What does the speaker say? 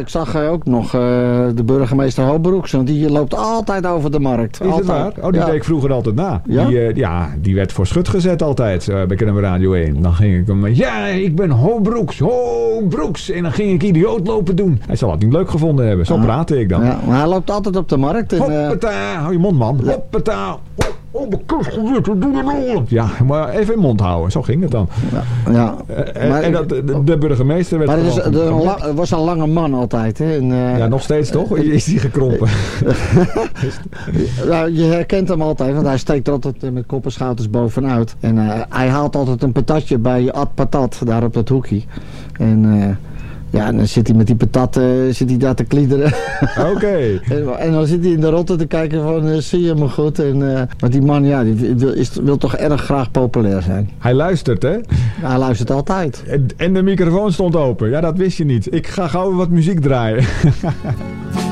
ik zag ook nog de burgemeester Hoobroeks. Want die loopt altijd over de markt. Is het waar? Oh, die deed ik vroeger altijd na. Ja? Die werd voor schut gezet altijd bij KNM Radio 1. Dan ging ik hem... Ja, ik ben Hoobroeks. En dan ging ik idioot lopen doen. Hij zal dat niet leuk gevonden hebben. Zo praatte ik dan. Ja, maar hij loopt altijd op de markt. En, hoppata, hou je mond, man. Hoppata. Oh, mijn kust, doe je nou? Ja, maar even in mond houden. Zo ging het dan. Ja. De burgemeester werd... Maar het was een lange man altijd. Hè? En, ja, nog steeds toch? Is hij gekrompen? Je herkent hem altijd, want hij steekt altijd met kop en schouders bovenuit. En hij haalt altijd een patatje bij Ad Patat, daar op dat hoekje. En... ja, en dan zit hij met die patat daar te kliederen. Oké. En dan zit hij in de rotte te kijken van, zie je me goed? Maar die man, ja, die wil toch erg graag populair zijn. Hij luistert, hè? Hij luistert altijd. En de microfoon stond open. Ja, dat wist je niet. Ik ga gauw wat muziek draaien.